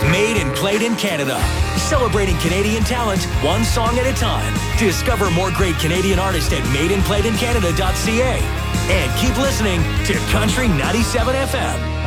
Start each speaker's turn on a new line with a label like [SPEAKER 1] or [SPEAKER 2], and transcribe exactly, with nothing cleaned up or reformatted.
[SPEAKER 1] Made and played in Canada. Celebrating Canadian talent, one song at a time. Discover more great Canadian artists at made and played in canada dot c a. And keep listening to Country ninety-seven F M.